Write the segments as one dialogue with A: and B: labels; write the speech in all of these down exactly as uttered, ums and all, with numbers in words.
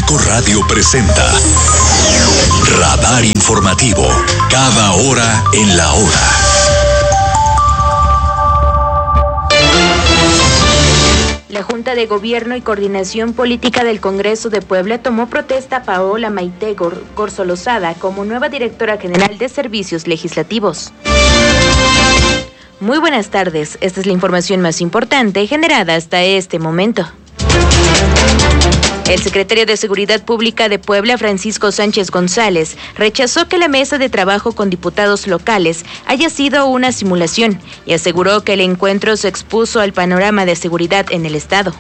A: Cinco Radio presenta Radar Informativo, cada hora en la hora.
B: La Junta de Gobierno y Coordinación Política del Congreso de Puebla tomó protesta a Paola Maite Corzo Lozada como nueva directora general de Servicios Legislativos. Muy buenas tardes, esta es la información más importante generada hasta este momento. El secretario de Seguridad Pública de Puebla, Francisco Sánchez González, rechazó que la mesa de trabajo con diputados locales haya sido una simulación y aseguró que el encuentro se expuso al panorama de seguridad en el estado.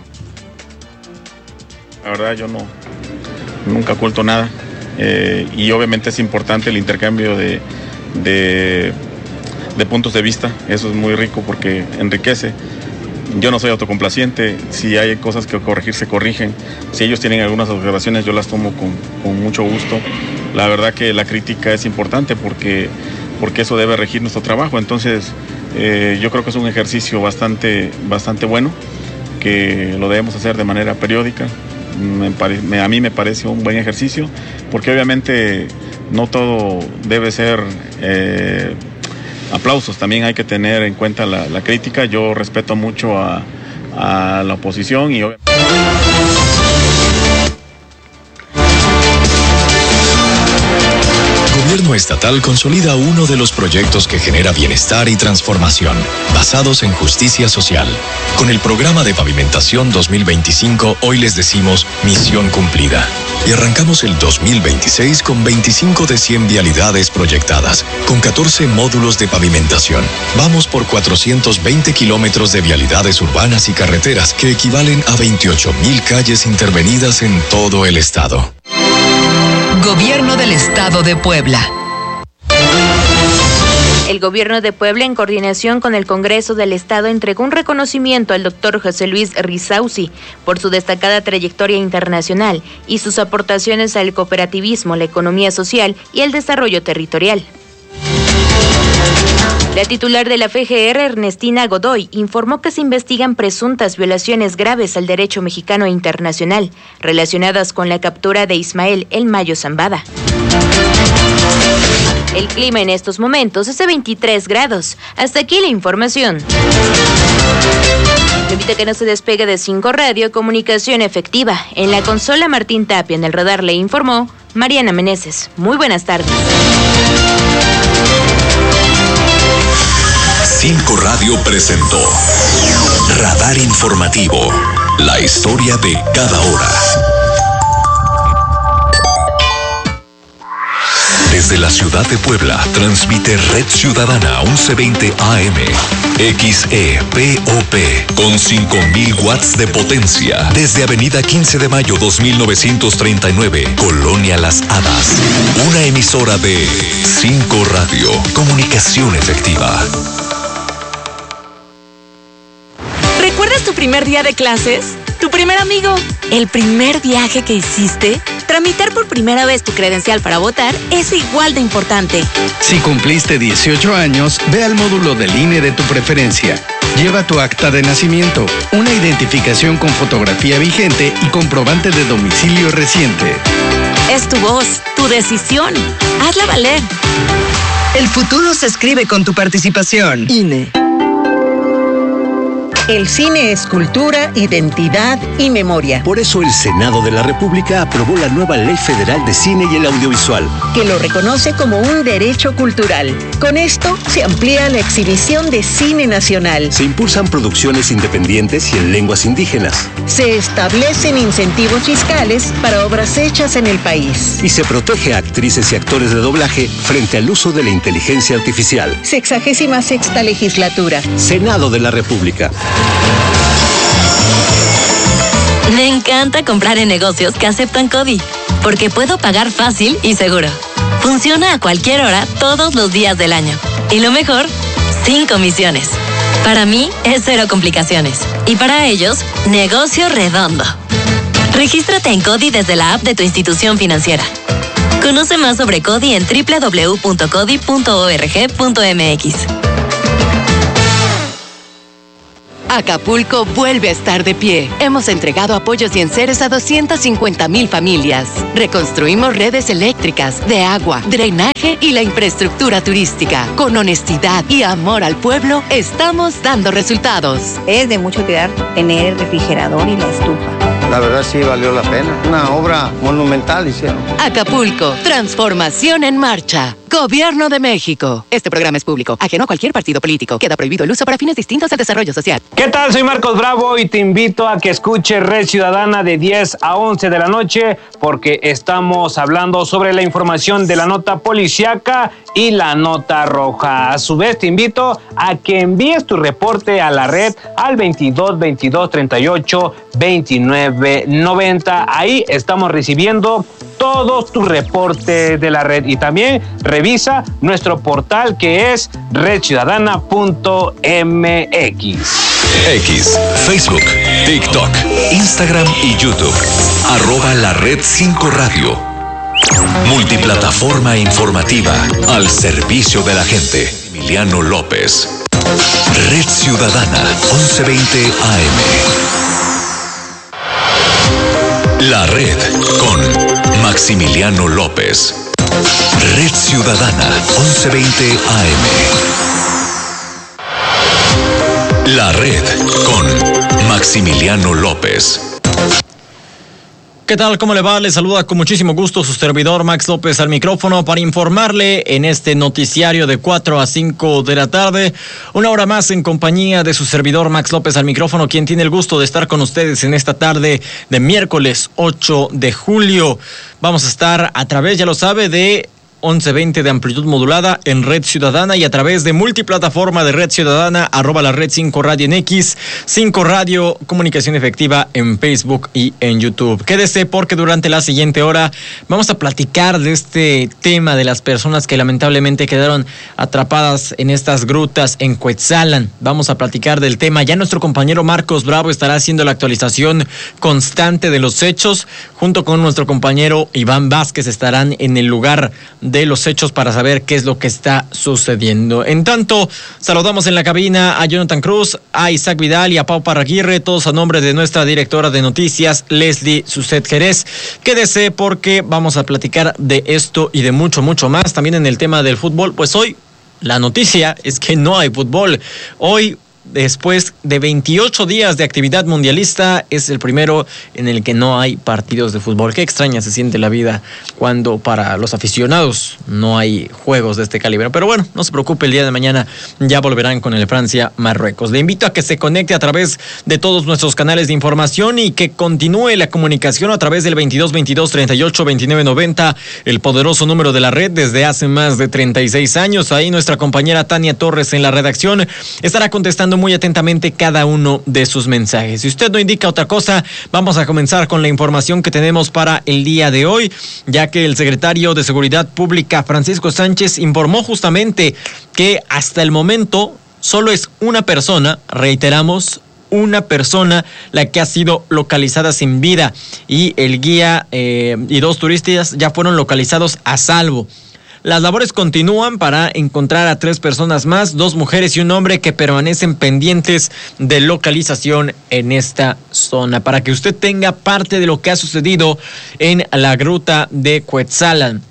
C: La verdad yo no, nunca oculto nada eh, y obviamente es importante el intercambio de, de, de puntos de vista, eso es muy rico porque enriquece. Yo no soy autocomplaciente, si hay cosas que corregir se corrigen, si ellos tienen algunas observaciones yo las tomo con, con mucho gusto. La verdad que la crítica es importante porque, porque eso debe regir nuestro trabajo, entonces eh, yo creo que es un ejercicio bastante, bastante bueno, que lo debemos hacer de manera periódica. Me pare, me, a mí me parece un buen ejercicio, porque obviamente no todo debe ser... Eh, aplausos, también hay que tener en cuenta la, la crítica. Yo respeto mucho a, a la oposición y obviamente...
A: El gobierno estatal consolida uno de los proyectos que genera bienestar y transformación, basados en justicia social. Con el programa de pavimentación dos mil veinticinco, hoy les decimos misión cumplida. Y arrancamos el dos mil veintiséis con veinticinco de cien vialidades proyectadas, con catorce módulos de pavimentación. Vamos por cuatrocientos veinte kilómetros de vialidades urbanas y carreteras, que equivalen a veintiocho mil calles intervenidas en todo el estado.
D: Gobierno del Estado de Puebla.
B: El Gobierno de Puebla, en coordinación con el Congreso del Estado, entregó un reconocimiento al doctor José Luis Rizauzi por su destacada trayectoria internacional y sus aportaciones al cooperativismo, la economía social y el desarrollo territorial. La titular de la F G R, Ernestina Godoy, informó que se investigan presuntas violaciones graves al derecho mexicano e internacional relacionadas con la captura de Ismael El Mayo Zambada. El clima en estos momentos es de veintitrés grados. Hasta aquí la información. Le invito a que no se despegue de Cinco Radio, comunicación efectiva. En la consola Martín Tapia, en el radar le informó Mariana Meneses. Muy buenas tardes.
A: Cinco Radio presentó Radar Informativo, la historia de cada hora. Desde la ciudad de Puebla, transmite Red Ciudadana once veinte A M, X E P O P, con cinco mil watts de potencia. Desde Avenida quince de mayo dos mil novecientos treinta y nueve, Colonia Las Hadas. Una emisora de Cinco Radio, comunicación efectiva.
E: ¿Recuerdas tu primer día de clases? ¿Tu primer amigo? ¿El primer viaje que hiciste? Tramitar por primera vez tu credencial para votar es igual de importante.
F: Si cumpliste dieciocho años, ve al módulo del I N E de tu preferencia. Lleva tu acta de nacimiento, una identificación con fotografía vigente y comprobante de domicilio reciente.
E: Es tu voz, tu decisión. Hazla valer.
D: El futuro se escribe con tu participación.
E: I N E.
G: El cine es cultura, identidad y memoria.
H: Por eso el Senado de la República aprobó la nueva Ley Federal de Cine y el Audiovisual,
G: que lo reconoce como un derecho cultural. Con esto se amplía la exhibición de cine nacional.
H: Se impulsan producciones independientes y en lenguas indígenas.
G: Se establecen incentivos fiscales para obras hechas en el país.
H: Y se protege a actrices y actores de doblaje frente al uso de la inteligencia artificial.
G: Sexagésima sexta legislatura.
H: Senado de la República.
I: Me encanta comprar en negocios que aceptan CODI, porque puedo pagar fácil y seguro. Funciona a cualquier hora, todos los días del año. Y lo mejor, sin comisiones. Para mí es cero complicaciones. Y para ellos, negocio redondo. Regístrate en CODI desde la app de tu institución financiera. Conoce más sobre CODI en doble u doble u doble u punto codi punto org punto m x.
J: Acapulco vuelve a estar de pie. Hemos entregado apoyos y enseres a doscientas cincuenta mil familias. Reconstruimos redes eléctricas, de agua, drenaje y la infraestructura turística. Con honestidad y amor al pueblo, estamos dando resultados.
K: Es de mucho cuidar tener el refrigerador y la estufa.
L: La verdad sí valió la pena. Una obra monumental hicieron.
J: Acapulco, transformación en marcha. Gobierno de México. Este programa es público, ajeno a cualquier partido político. Queda prohibido el uso para fines distintos al desarrollo social.
M: ¿Qué tal? Soy Marcos Bravo y te invito a que escuches Red Ciudadana de diez a once de la noche porque estamos hablando sobre la información de la nota policíaca y la nota roja. A su vez te invito a que envíes tu reporte a la red al veintidós veintidós treinta y ocho veintinueve noventa. Ahí estamos recibiendo todos tus reportes de la red y también revisa nuestro portal que es red ciudadana punto m x.
A: X, Facebook, TikTok, Instagram y YouTube. Arroba la Red cinco Radio. Multiplataforma informativa al servicio de la gente. Emiliano López. Red Ciudadana, once veinte A M. La Red con Maximiliano López. Red Ciudadana, once veinte A M. La Red con Maximiliano López.
N: ¿Qué tal? ¿Cómo le va? Le saluda con muchísimo gusto su servidor Max López al micrófono para informarle en este noticiario de cuatro a cinco de la tarde. Una hora más en compañía de su servidor Max López al micrófono, quien tiene el gusto de estar con ustedes en esta tarde de miércoles ocho de julio. Vamos a estar a través, ya lo sabe, de once veinte de amplitud modulada en Red Ciudadana y a través de multiplataforma de Red Ciudadana, arroba la Red cinco Radio en X, cinco Radio, comunicación efectiva en Facebook y en YouTube. Quédese porque durante la siguiente hora vamos a platicar de este tema de las personas que lamentablemente quedaron atrapadas en estas grutas en Cuetzalan. Vamos a platicar del tema. Ya nuestro compañero Marcos Bravo estará haciendo la actualización constante de los hechos. Junto con nuestro compañero Iván Vázquez estarán en el lugar de los hechos para saber qué es lo que está sucediendo. En tanto, saludamos en la cabina a Jonathan Cruz, a Isaac Vidal y a Pau Parraguirre, todos a nombre de nuestra directora de noticias, Leslie Suset Jerez. Quédese porque vamos a platicar de esto y de mucho, mucho más. También en el tema del fútbol, pues hoy la noticia es que no hay fútbol. Hoy, después de veintiocho días de actividad mundialista, es el primero en el que no hay partidos de fútbol. Qué extraña se siente la vida cuando para los aficionados no hay juegos de este calibre. Pero bueno, no se preocupe, el día de mañana ya volverán con el Francia-Marruecos. Le invito a que se conecte a través de todos nuestros canales de información y que continúe la comunicación a través del veintidós veintidós treinta y ocho veintinueve noventa, el poderoso número de la red desde hace más de treinta y seis años. Ahí nuestra compañera Tania Torres en la redacción estará contestando muy atentamente cada uno de sus mensajes. Si usted no indica otra cosa, vamos a comenzar con la información que tenemos para el día de hoy, ya que el secretario de Seguridad Pública, Francisco Sánchez, informó justamente que hasta el momento solo es una persona, reiteramos, una persona la que ha sido localizada sin vida y el guía eh, y dos turistas ya fueron localizados a salvo. Las labores continúan para encontrar a tres personas más, dos mujeres y un hombre que permanecen pendientes de localización en esta zona, para que usted tenga parte de lo que ha sucedido en la gruta de Cuetzalan.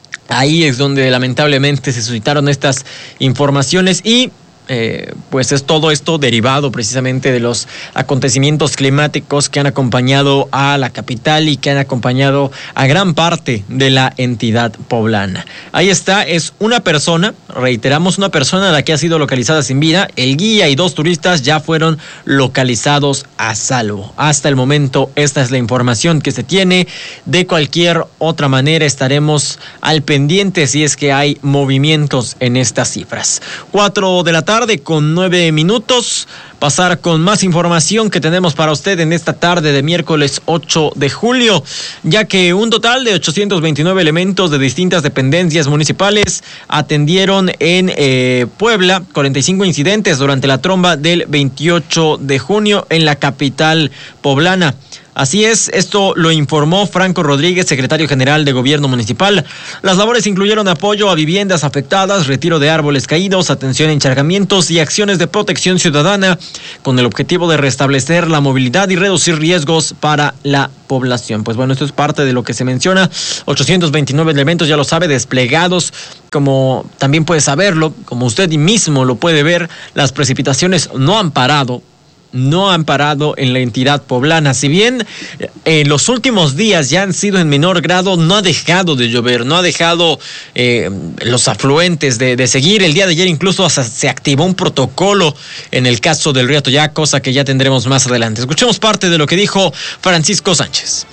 N: Ahí es donde lamentablemente se suscitaron estas informaciones y Eh, pues es todo esto derivado precisamente de los acontecimientos climáticos que han acompañado a la capital y que han acompañado a gran parte de la entidad poblana. Ahí está, es una persona, reiteramos, una persona la que ha sido localizada sin vida. El guía y dos turistas ya fueron localizados a salvo. Hasta el momento esta es la información que se tiene. De cualquier otra manera estaremos al pendiente si es que hay movimientos en estas cifras. Cuatro de la tarde con nueve minutos, pasar con más información que tenemos para usted en esta tarde de miércoles ocho de julio, ya que un total de ochocientos veintinueve elementos de distintas dependencias municipales atendieron en eh, Puebla cuarenta y cinco incidentes durante la tromba del veintiocho de junio en la capital poblana. Así es, esto lo informó Franco Rodríguez, secretario general de Gobierno Municipal. Las labores incluyeron apoyo a viviendas afectadas, retiro de árboles caídos, atención a encharcamientos y acciones de protección ciudadana, con el objetivo de restablecer la movilidad y reducir riesgos para la población. Pues bueno, esto es parte de lo que se menciona. ochocientos veintinueve elementos, ya lo sabe, desplegados, como también puede saberlo, como usted mismo lo puede ver, las precipitaciones no han parado. no han parado en la entidad poblana. Si bien en los últimos días ya han sido en menor grado, no ha dejado de llover, no ha dejado eh, los afluentes de, de seguir. El día de ayer incluso hasta se activó un protocolo en el caso del río Toyá, cosa que ya tendremos más adelante. Escuchemos parte de lo que dijo Francisco Sánchez.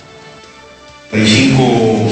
O: Hay cinco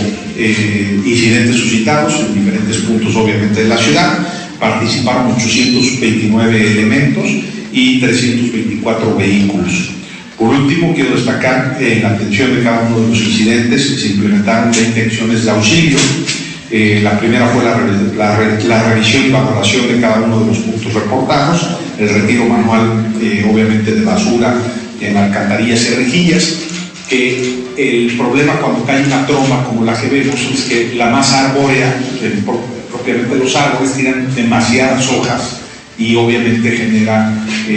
O: eh, incidentes suscitados en diferentes puntos obviamente de la ciudad. Participaron ochocientos veintinueve elementos y trescientos veinticuatro vehículos. Por último, quiero destacar eh, la atención de cada uno de los incidentes. Se implementaron veinte acciones de auxilio. Eh, la primera fue la, la, la revisión y valoración de cada uno de los puntos reportados, el retiro manual, eh, obviamente, de basura en alcantarillas y rejillas, que el problema cuando cae una tromba como la que vemos es que la masa arbórea, eh, propiamente los árboles, tienen demasiadas hojas y obviamente genera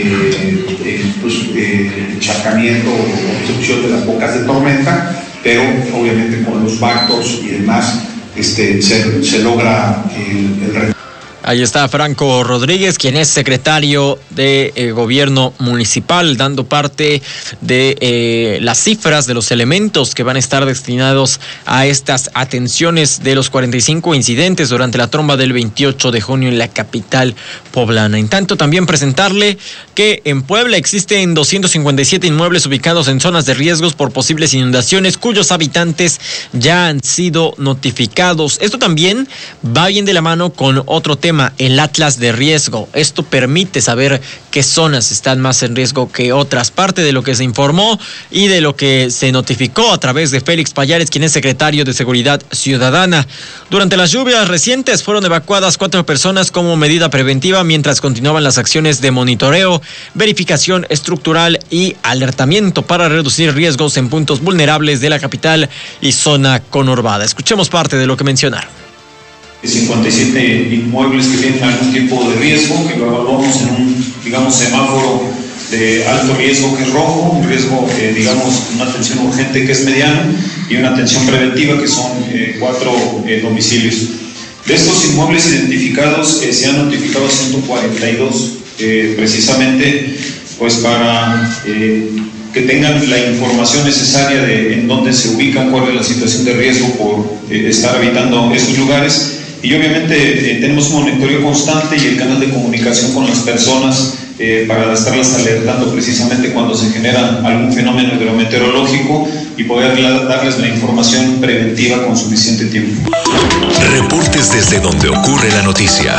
O: eh, eh, pues, eh, encharcamiento o obstrucción de las bocas de tormenta, pero obviamente con los bactos y demás este, se, se logra el, el reto.
N: Ahí está Franco Rodríguez, quien es secretario de eh, Gobierno Municipal, dando parte de eh, las cifras de los elementos que van a estar destinados a estas atenciones de los cuarenta y cinco incidentes durante la tromba del veintiocho de junio en la capital poblana. En tanto, también presentarle que en Puebla existen doscientos cincuenta y siete inmuebles ubicados en zonas de riesgos por posibles inundaciones, cuyos habitantes ya han sido notificados. Esto también va bien de la mano con otro tema, el Atlas de riesgo. Esto permite saber qué zonas están más en riesgo que otras. Parte de lo que se informó y de lo que se notificó a través de Félix Payares, quien es secretario de Seguridad Ciudadana. Durante las lluvias recientes fueron evacuadas cuatro personas como medida preventiva mientras continuaban las acciones de monitoreo, verificación estructural y alertamiento para reducir riesgos en puntos vulnerables de la capital y zona conurbada. Escuchemos parte de lo que mencionaron.
P: cincuenta y siete inmuebles que tienen algún tipo de riesgo, que lo evaluamos en un, digamos, semáforo de alto riesgo que es rojo, un riesgo, eh, digamos, una atención urgente que es mediano y una atención preventiva que son eh, cuatro eh, domicilios. De estos inmuebles identificados eh, se han notificado ciento cuarenta y dos, eh, precisamente pues para eh, que tengan la información necesaria de en dónde se ubican, cuál es la situación de riesgo por eh, estar habitando estos lugares. Y obviamente eh, tenemos un monitoreo constante y el canal de comunicación con las personas eh, para estarlas alertando precisamente cuando se genera algún fenómeno hidrometeorológico y poder darles la información preventiva con suficiente tiempo.
A: Reportes desde donde ocurre la noticia.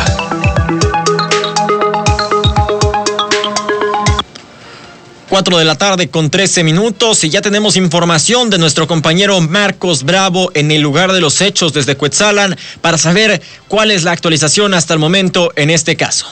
N: Cuatro de la tarde con trece minutos y ya tenemos información de nuestro compañero Marcos Bravo en el lugar de los hechos desde Cuetzalan para saber cuál es la actualización hasta el momento en este caso.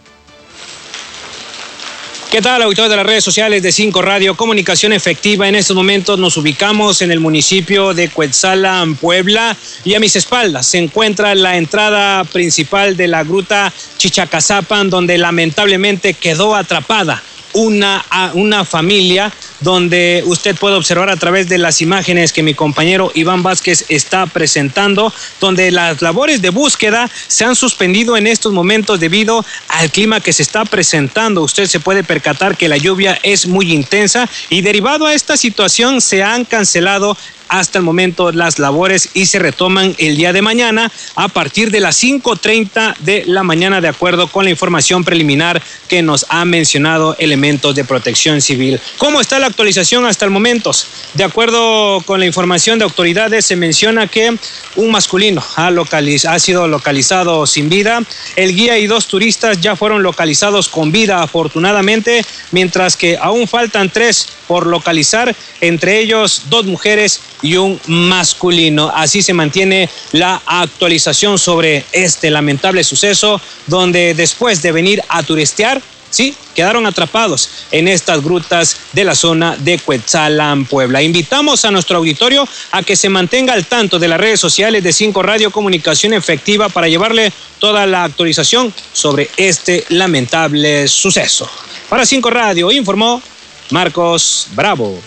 M: ¿Qué tal, auditores de las redes sociales de Cinco Radio? Comunicación efectiva. En estos momentos nos ubicamos en el municipio de Cuetzalan, Puebla, y a mis espaldas se encuentra la entrada principal de la gruta Chichacazapan, donde lamentablemente quedó atrapada Una, una familia, donde usted puede observar a través de las imágenes que mi compañero Iván Vázquez está presentando, donde las labores de búsqueda se han suspendido en estos momentos debido al clima que se está presentando. Usted se puede percatar que la lluvia es muy intensa y derivado a esta situación se han cancelado hasta el momento las labores y se retoman el día de mañana a partir de las cinco treinta de la mañana, de acuerdo con la información preliminar que nos ha mencionado elementos de Protección Civil. ¿Cómo está la actualización hasta el momento? De acuerdo con la información de autoridades, se menciona que un masculino ha, localiz- ha sido localizado sin vida, el guía y dos turistas ya fueron localizados con vida afortunadamente, mientras que aún faltan tres por localizar, entre ellos dos mujeres y un masculino. Así se mantiene la actualización sobre este lamentable suceso, donde después de venir a turistear sí, quedaron atrapados en estas grutas de la zona de Cuetzalan, Puebla. Invitamos a nuestro auditorio a que se mantenga al tanto de las redes sociales de Cinco Radio, comunicación efectiva, para llevarle toda la actualización sobre este lamentable suceso. Para Cinco Radio informó Marcos Bravo.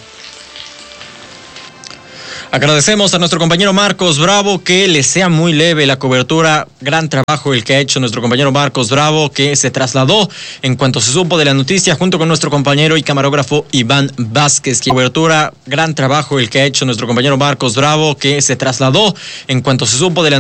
N: Agradecemos a nuestro compañero Marcos Bravo, que le sea muy leve la cobertura. Gran trabajo el que ha hecho nuestro compañero Marcos Bravo, que se trasladó en cuanto se supo de la noticia junto con nuestro compañero y camarógrafo Iván Vázquez. Cobertura, gran trabajo el que ha hecho nuestro compañero Marcos Bravo, que se trasladó en cuanto se supo de la